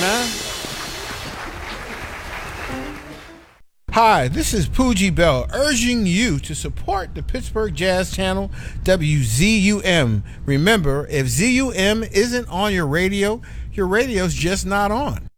Hi, this is Poogie Bell urging you to support the Pittsburgh Jazz Channel, WZUM. Remember, if ZUM isn't on your radio's just not on.